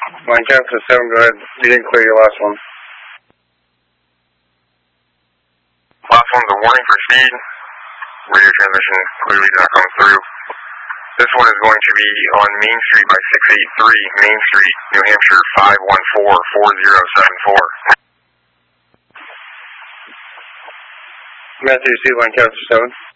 Lancaster 7, go ahead. You didn't clear your last one. Last one's a warning for speed. Radio transmission clearly not coming through. This one is going to be on Main Street by 683 Main Street, New Hampshire 514-4074. Matthew C. Lancaster 7.